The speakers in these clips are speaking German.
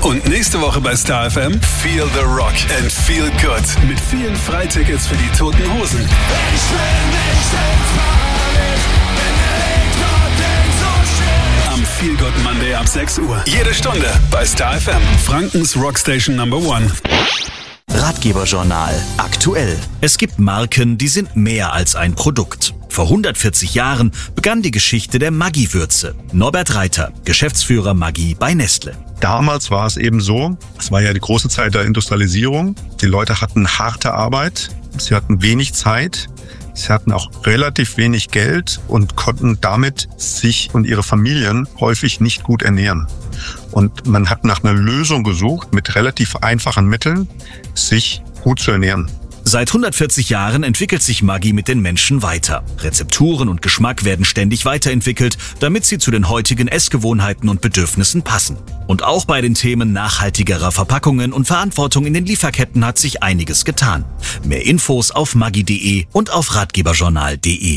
Und nächste Woche bei Star FM Feel the Rock and Feel Good. Mit vielen Freitickets für die Toten Hosen. Ich will nicht ins Paradies, wenn der Hector den so schön. Am Feel Good Monday ab 6 Uhr. Jede Stunde bei Star FM. Frankens Rockstation Number 1. Ratgeberjournal aktuell. Es gibt Marken, die sind mehr als ein Produkt. Vor 140 Jahren begann die Geschichte der Maggi-Würze. Norbert Reiter, Geschäftsführer Maggi bei Nestle. Damals war es eben so, es war ja die große Zeit der Industrialisierung. Die Leute hatten harte Arbeit, sie hatten wenig Zeit, sie hatten auch relativ wenig Geld und konnten damit sich und ihre Familien häufig nicht gut ernähren. Und man hat nach einer Lösung gesucht, mit relativ einfachen Mitteln sich gut zu ernähren. Seit 140 Jahren entwickelt sich Maggi mit den Menschen weiter. Rezepturen und Geschmack werden ständig weiterentwickelt, damit sie zu den heutigen Essgewohnheiten und Bedürfnissen passen. Und auch bei den Themen nachhaltigerer Verpackungen und Verantwortung in den Lieferketten hat sich einiges getan. Mehr Infos auf maggi.de und auf ratgeberjournal.de.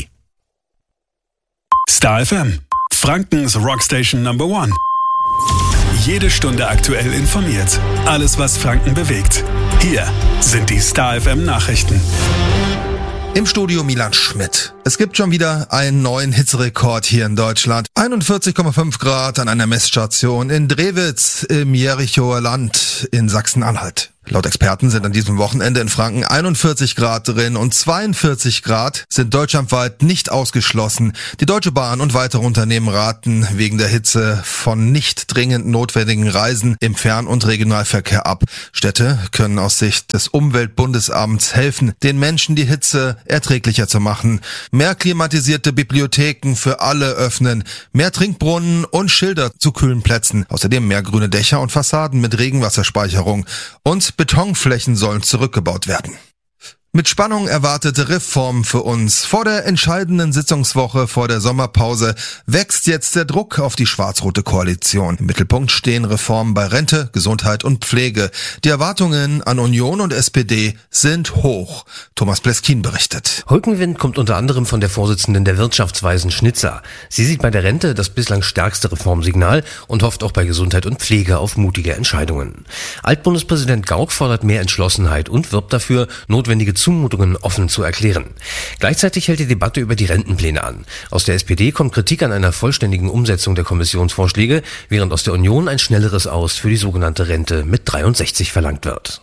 Star FM, Frankens Rockstation Number 1. Jede Stunde aktuell informiert. Alles, was Franken bewegt. Hier sind die Star FM Nachrichten. Im Studio Milan Schmidt. Es gibt schon wieder einen neuen Hitzerekord hier in Deutschland. 41,5 Grad an einer Messstation in Drewitz im Jerichoer Land in Sachsen-Anhalt. Laut Experten sind an diesem Wochenende in Franken 41 Grad drin und 42 Grad sind deutschlandweit nicht ausgeschlossen. Die Deutsche Bahn und weitere Unternehmen raten wegen der Hitze von nicht dringend notwendigen Reisen im Fern- und Regionalverkehr ab. Städte können aus Sicht des Umweltbundesamts helfen, den Menschen die Hitze erträglicher zu machen. Mehr klimatisierte Bibliotheken für alle öffnen, mehr Trinkbrunnen und Schilder zu kühlen Plätzen. Außerdem mehr grüne Dächer und Fassaden mit Regenwasserspeicherung. Und Betonflächen sollen zurückgebaut werden. Mit Spannung erwartete Reformen für uns. Vor der entscheidenden Sitzungswoche vor der Sommerpause wächst jetzt der Druck auf die schwarz-rote Koalition. Im Mittelpunkt stehen Reformen bei Rente, Gesundheit und Pflege. Die Erwartungen an Union und SPD sind hoch. Thomas Pleskin berichtet. Rückenwind kommt unter anderem von der Vorsitzenden der Wirtschaftsweisen Schnitzer. Sie sieht bei der Rente das bislang stärkste Reformsignal und hofft auch bei Gesundheit und Pflege auf mutige Entscheidungen. Altbundespräsident Gauck fordert mehr Entschlossenheit und wirbt dafür, notwendige Zumutungen offen zu erklären. Gleichzeitig hält die Debatte über die Rentenpläne an. Aus der SPD kommt Kritik an einer vollständigen Umsetzung der Kommissionsvorschläge, während aus der Union ein schnelleres Aus für die sogenannte Rente mit 63 verlangt wird.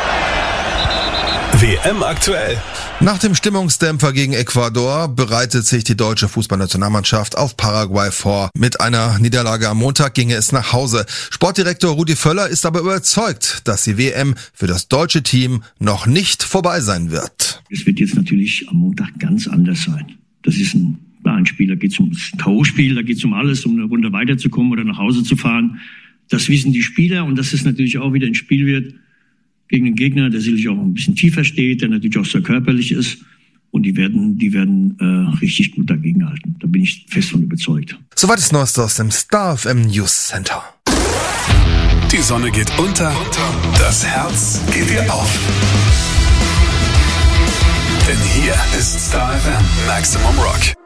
WM aktuell. Nach dem Stimmungsdämpfer gegen Ecuador bereitet sich die deutsche Fußballnationalmannschaft auf Paraguay vor. Mit einer Niederlage am Montag ginge es nach Hause. Sportdirektor Rudi Völler ist aber überzeugt, dass die WM für das deutsche Team noch nicht vorbei sein wird. Es wird jetzt natürlich am Montag ganz anders sein. Das ist ein Spiel, da geht es ums K.O.-Spiel, da geht es um alles, um eine Runde weiterzukommen oder nach Hause zu fahren. Das wissen die Spieler und dass es natürlich auch wieder ein Spiel wird gegen einen Gegner, der sicherlich auch ein bisschen tiefer steht, der natürlich auch sehr körperlich ist. Und die werden richtig gut dagegenhalten. Da bin ich fest von überzeugt. Soweit das Neueste aus dem Star FM News Center. Die Sonne geht unter, das Herz geht dir auf. Denn hier ist Star FM Maximum Rock.